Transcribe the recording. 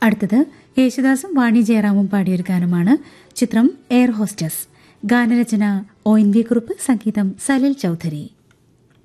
അടുത്തത് യേശുദാസും വാണി ജയറാമും പാടിയൊരു ഗാനമാണ്. ചിത്രം എയർ ഹോസ്റ്റസ്. ഗാനരചന ONV കുറുപ്പ്, സംഗീതം സലിൽ ചൌധരി.